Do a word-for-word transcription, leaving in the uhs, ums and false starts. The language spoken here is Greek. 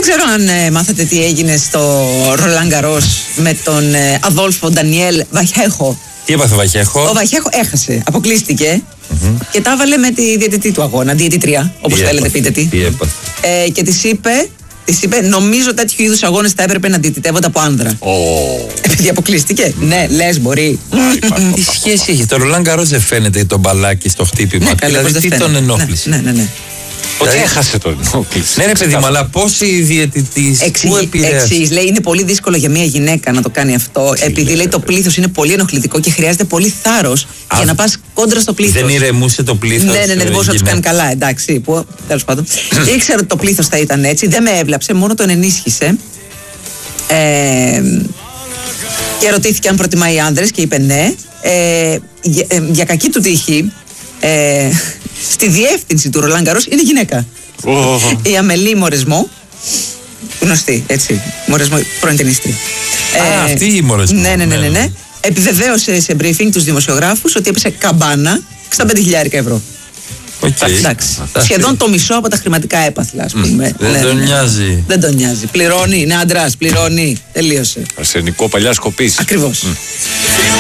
ξέρω αν ε, μάθατε τι έγινε στο Ρολάν Γκαρός με τον ε, Αδόλφο Ντανιέλ Βαχέχο. Τι έπαθε ο Βαχέχο? Ο Βαχέχο έχασε, αποκλείστηκε mm-hmm. και τα έβαλε με τη διαιτητή του αγώνα, διαιτητρία, όπως θέλετε πείτε τι. Τι έπαθε? Ε, και της είπε, της είπε, νομίζω τέτοιου είδους αγώνες θα έπρεπε να διαιτητεύονται από άνδρα. Oh. Επειδή αποκλείστηκε. Mm. Ναι, λες, μπορεί. Τι σχέση έχει? Το Ρολάν Γκαρός δεν φαίνεται το μπαλάκι στο χτύπημα? Ναι, δηλαδή τι τον ενόχλησε? Ναι, ναι, ναι. Ότι έχασε τον ενόχλησε. Ναι, ρε παιδί μου, αλλά πόσοι διαιτητής που επηρέασε? Εξής, λέει, είναι πολύ δύσκολο για μια γυναίκα να το κάνει αυτό. Τι επειδή λέει, λέει το πλήθος είναι πολύ ενοχλητικό και χρειάζεται πολύ θάρρος Α, για να πας κόντρα στο πλήθος. Δεν ηρεμούσε το πλήθος? Ναι, ναι, ναι, δεν μπορούσε να τους κάνει καλά, εντάξει. Που, τέλος πάντων. Και ήξερα ότι το πλήθος θα ήταν έτσι, δεν με έβλαψε, μόνο τον ενίσχυσε. Ε, και ρωτήθηκε αν προτιμάει άνδρες και είπε ναι. Ε, για, ε, για κακή του τύχη, ε, στη διεύθυνση του Ρολάν Γκαρός είναι γυναίκα. Oh. Η Αμελή Μορεσμό, γνωστή έτσι, Μορεσμό, πρώην ταινίστρια. Α, ε, αυτή η Μορεσμό. Ναι, ναι, ναι, ναι, ναι. Επιβεβαίωσε σε briefing τους δημοσιογράφους ότι έπεσε καμπάνα εξήντα πέντε χιλιάδες ευρώ. Okay. Εντάξει. Σχεδόν το μισό από τα χρηματικά έπαθλα, ας πούμε. Mm. Δεν ναι, τον ναι. νοιάζει. Δεν τον νοιάζει. Πληρώνει, είναι άντρας, πληρώνει. Τελείωσε. Αρσενικό παλιά σκοπής. Ακριβώς. Mm.